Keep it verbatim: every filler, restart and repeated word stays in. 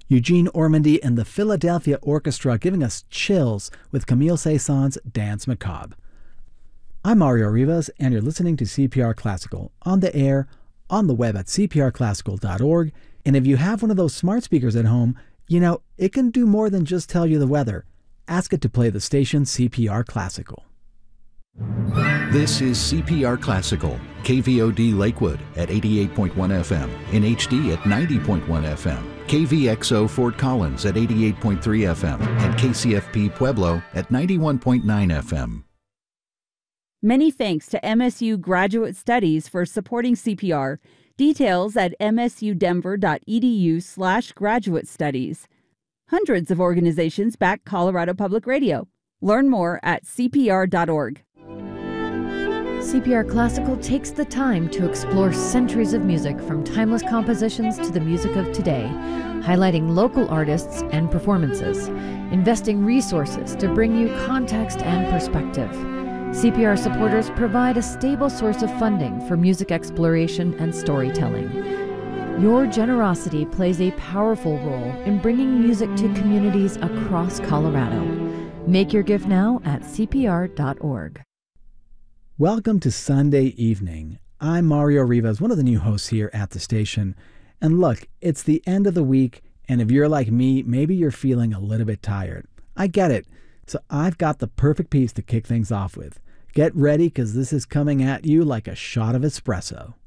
Eugene Ormandy and the Philadelphia Orchestra giving us chills with Camille Saint-Saëns' Danse Macabre. I'm Mario Rivas, and you're listening to C P R Classical, on the air, on the web at c p r classical dot org, and if you have one of those smart speakers at home, you know, it can do more than just tell you the weather. Ask it to play the station C P R Classical. This is C P R Classical, K V O D Lakewood at eighty-eight point one F M, in H D at ninety point one F M, K V X O Fort Collins at eighty-eight point three F M, and K C F P Pueblo at ninety-one point nine F M. Many thanks to M S U Graduate Studies for supporting C P R. Details at m s u denver dot e d u slash graduate studies. Hundreds of organizations back Colorado Public Radio. Learn more at c p r dot org. C P R Classical takes the time to explore centuries of music from timeless compositions to the music of today, highlighting local artists and performances, investing resources to bring you context and perspective. C P R supporters provide a stable source of funding for music exploration and storytelling. Your generosity plays a powerful role in bringing music to communities across Colorado. Make your gift now at c p r dot org. Welcome to Sunday evening. I'm Mario Rivas, one of the new hosts here at the station. And look, it's the end of the week, and if you're like me, maybe you're feeling a little bit tired. I get it. So I've got the perfect piece to kick things off with. Get ready, because this is coming at you like a shot of espresso.